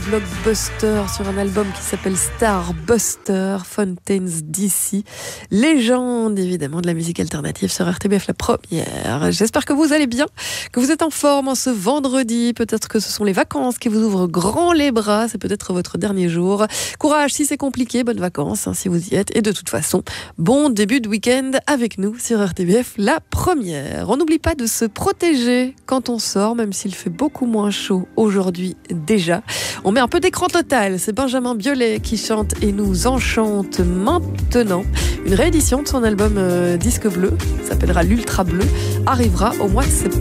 blockbuster sur un album qui s'appelle Starbuster, Fountains DC. Légende, évidemment, de la musique alternative sur RTBF, la première. J'espère que vous allez bien, que vous êtes en forme en ce vendredi. Peut-être que ce sont les vacances qui vous ouvrent grand les bras. C'est peut-être votre dernier jour. Courage si c'est compliqué, bonnes vacances si vous y êtes. Et de toute façon, bon début de week-end avec nous sur RTBF, la première. On n'oublie pas de se protéger quand on sort, même s'il fait beaucoup moins chaud aujourd'hui déjà. On met un peu d'écran total. C'est Benjamin Biolay qui chante et nous enchante maintenant. Une réédition de son album Disque Bleu, s'appellera l'Ultra Bleu, arrivera au mois de septembre.